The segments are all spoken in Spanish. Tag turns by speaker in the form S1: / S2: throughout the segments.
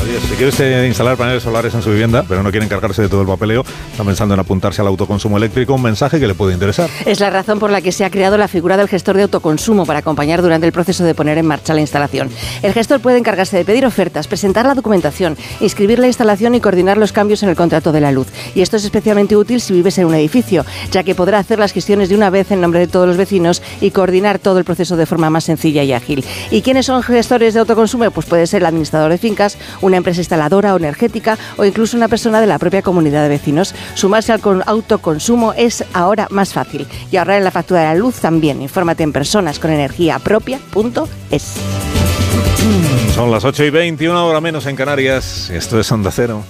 S1: días. Si quiere usted instalar paneles solares en su vivienda, pero no quiere encargarse de todo el papeleo, está pensando en apuntarse al autoconsumo eléctrico, un mensaje que le puede interesar.
S2: Es la razón por la que se ha creado la figura del gestor de autoconsumo para acompañar durante el proceso de poner en marcha la instalación. El gestor puede encargarse de pedir ofertas, presentar la documentación, inscribir la instalación y coordinar los cambios en el contrato de la luz. Y esto es especialmente útil si vives en un edificio, ya que podrá hacer las gestiones de una vez en nombre de todos los vecinos y coordinar todo el proceso de forma más sencilla y ágil. ¿Y quiénes son gestores de autoconsumo? Pues puede ser el administrador de fincas, una empresa instaladora o energética o incluso una persona de la propia comunidad de vecinos. Sumarse al autoconsumo es ahora más fácil y ahorrar en la factura de la luz también. Infórmate en personasconenergiapropia.es.
S1: Son las 8:21, hora menos en Canarias. Esto es Onda Cero.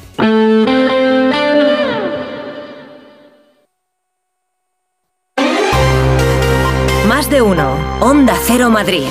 S3: Más de uno. Onda Cero Madrid.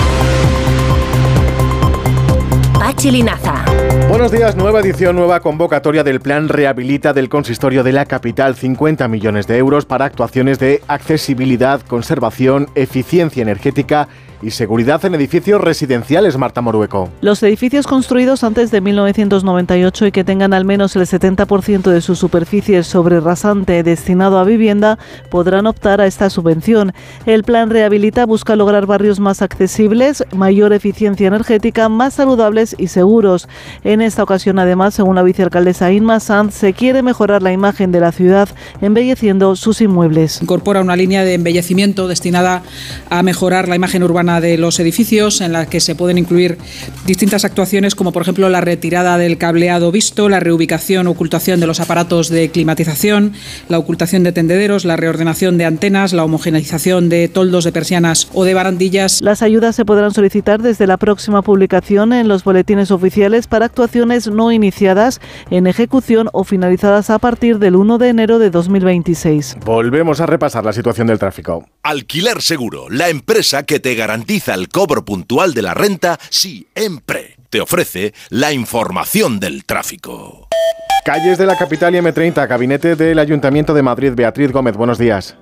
S3: Pachi Linaza.
S4: Buenos días, nueva edición, nueva convocatoria del Plan Rehabilita del Consistorio de la Capital. 50 millones de euros para actuaciones de accesibilidad, conservación, eficiencia energética y seguridad en edificios residenciales. Marta Morueco.
S5: Los edificios construidos antes de 1998 y que tengan al menos el 70% de su superficie sobre rasante destinado a vivienda podrán optar a esta subvención. El Plan Rehabilita busca lograr barrios más accesibles, mayor eficiencia energética, más saludables y seguros. En esta ocasión, además, según la vicealcaldesa Inma Sanz, se quiere mejorar la imagen de la ciudad embelleciendo sus inmuebles.
S6: Incorpora una línea de embellecimiento destinada a mejorar la imagen urbana de los edificios, en la que se pueden incluir distintas actuaciones como por ejemplo la retirada del cableado visto, la reubicación o ocultación de los aparatos de climatización, la ocultación de tendederos, la reordenación de antenas, la homogeneización de toldos de persianas o de barandillas.
S5: Las ayudas se podrán solicitar desde la próxima publicación en los boletines oficiales para actuaciones no iniciadas, en ejecución o finalizadas a partir del 1 de enero de 2026.
S4: Volvemos a repasar la situación del tráfico.
S7: Alquiler Seguro, la empresa que te garantiza el cobro puntual de la renta siempre. Te ofrece la información del tráfico.
S4: Calles de la capital y M30, gabinete del Ayuntamiento de Madrid. Beatriz Gómez, buenos días.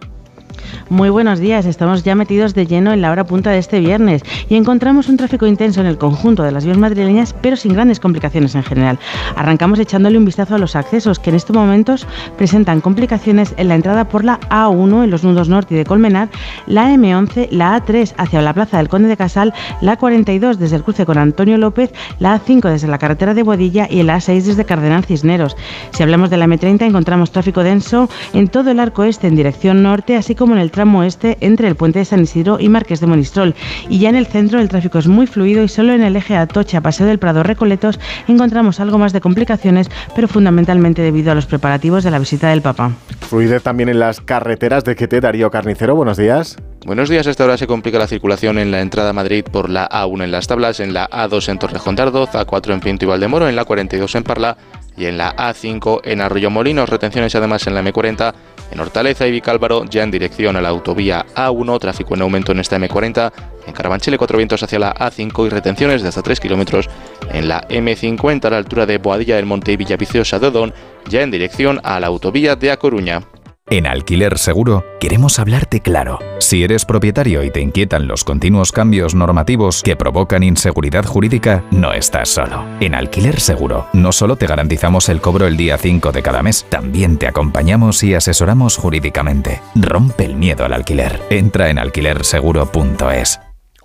S8: Muy buenos días, estamos ya metidos de lleno en la hora punta de este viernes y encontramos un tráfico intenso en el conjunto de las vías madrileñas, pero sin grandes complicaciones en general. Arrancamos echándole un vistazo a los accesos, que en estos momentos presentan complicaciones en la entrada por la A1 en los nudos norte y de Colmenar, la M11, la A3 hacia la plaza del Conde de Casal, la 42 desde el cruce con Antonio López, la A5 desde la carretera de Boadilla y la A6 desde Cardenal Cisneros. Si hablamos de la M30, encontramos tráfico denso en todo el arco este en dirección norte, así como en el tramo este entre el puente de San Isidro y Marqués de Monistrol. Y ya en el centro el tráfico es muy fluido y solo en el eje Atocha, Paseo del Prado, Recoletos encontramos algo más de complicaciones, pero fundamentalmente debido a los preparativos de la visita del Papa.
S4: Fluidez también en las carreteras de GT. Darío Carnicero, buenos días.
S9: Buenos días, a esta hora se complica la circulación en la entrada a Madrid por la A1 en Las Tablas, en la A2 en Torrejón de Ardoz, A4 en Pinto y Valdemoro, en la 42 en Parla y en la A5 en Arroyomolinos. Retenciones además en la M40 en Hortaleza y Vicálvaro, ya en dirección a la autovía A1, tráfico en aumento en esta M40, en Carabanchel, Cuatro Vientos hacia la A5 y retenciones de hasta 3 kilómetros en la M50 a la altura de Boadilla del Monte y Villaviciosa de Odón, ya en dirección a la autovía de A Coruña.
S10: En Alquiler Seguro queremos hablarte claro. Si eres propietario y te inquietan los continuos cambios normativos que provocan inseguridad jurídica, no estás solo. En Alquiler Seguro no solo te garantizamos el cobro el día 5 de cada mes, también te acompañamos y asesoramos jurídicamente. Rompe el miedo al alquiler. Entra en alquilerseguro.es.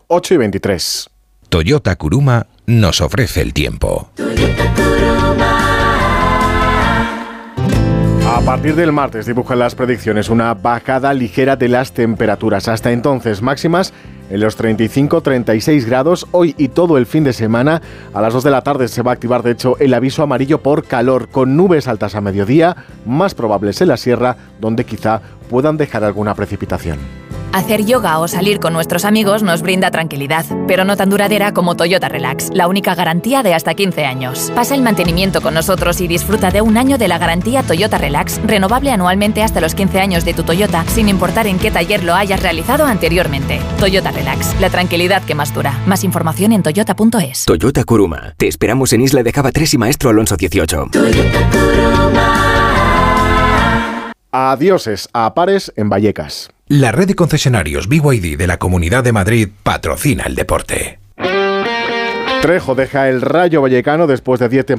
S4: 8:23.
S11: Toyota Kuruma nos ofrece el tiempo.
S4: A partir del martes dibujan las predicciones una bajada ligera de las temperaturas. Hasta entonces, máximas en los 35-36 grados. Hoy y todo el fin de semana, a las 2 de la tarde se va a activar de hecho el aviso amarillo por calor, con nubes altas a mediodía, más probables en la sierra, donde quizá puedan dejar alguna precipitación.
S12: Hacer yoga o salir con nuestros amigos nos brinda tranquilidad, pero no tan duradera como Toyota Relax, la única garantía de hasta 15 años. Pasa el mantenimiento con nosotros y disfruta de un año de la garantía Toyota Relax, renovable anualmente hasta los 15 años de tu Toyota, sin importar en qué taller lo hayas realizado anteriormente. Toyota Relax, la tranquilidad que más dura. Más información en toyota.es.
S13: Toyota Kuruma. Te esperamos en Isla de Java 3 y Maestro Alonso 18.
S4: Toyota Kuruma. Adioses a pares en Vallecas.
S11: La red de concesionarios BYD de la Comunidad de Madrid patrocina el deporte.
S4: Trejo deja el Rayo Vallecano después de 10 temporadas.